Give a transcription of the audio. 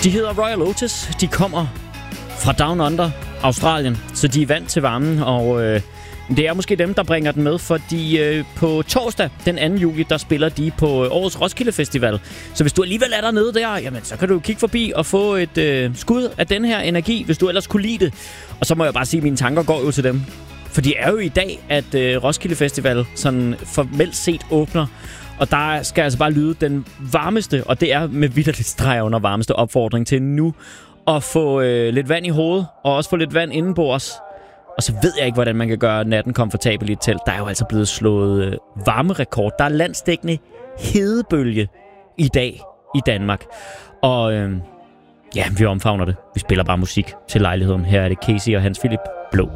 De hedder Royal Otis. De kommer fra Down Under, Australien, så de er vant til varmen, og det er måske dem, der bringer den med, fordi på torsdag den 2. juli, der spiller de på årets Roskilde Festival. Så hvis du alligevel er dernede der, jamen, så kan du kigge forbi og få et skud af den her energi, hvis du ellers kunne lide det. Og så må jeg bare sige, at mine tanker går jo til dem. For det er jo i dag, at Roskilde Festival sådan formelt set åbner. Og der skal altså bare lyde den varmeste, og det er med vitterligt streg under varmeste opfordring til nu at få lidt vand i hovedet, og også få lidt vand indenbords. Og så ved jeg ikke, hvordan man kan gøre natten komfortabel i et telt. Der er jo altså blevet slået varmerekord. Der er landsdækkende hedebølge i dag i Danmark. Og ja, vi omfavner det. Vi spiller bare musik til lejligheden. Her er det Casey og Hans Philip Blå.